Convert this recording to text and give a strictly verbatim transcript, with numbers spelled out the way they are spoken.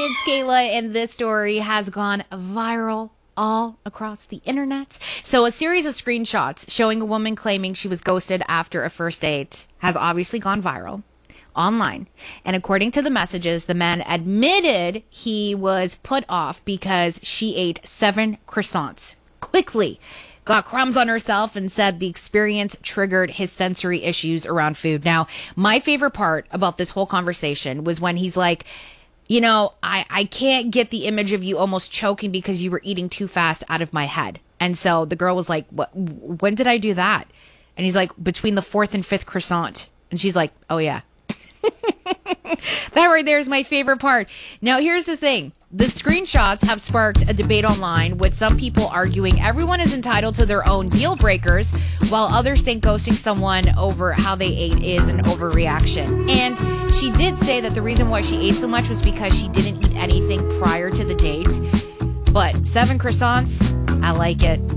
It's Kayla, and this story has gone viral all across the internet. So a series of screenshots showing a woman claiming she was ghosted after a first date has obviously gone viral online. And according to the messages, the man admitted he was put off because she ate seven croissants quickly, got crumbs on herself, and said the experience triggered his sensory issues around food. Now, my favorite part about this whole conversation was when he's like, you know, I, I can't get the image of you almost choking because you were eating too fast out of my head. And so the girl was like, what, when did I do that? And he's like, between the fourth and fifth croissant. And she's like, oh yeah. That right there is my favorite part. Now, here's the thing. The screenshots have sparked a debate online, with some people arguing everyone is entitled to their own deal breakers, while others think ghosting someone over how they ate is an overreaction. And she did say that the reason why she ate so much was because she didn't eat anything prior to the date. But seven croissants, I like it.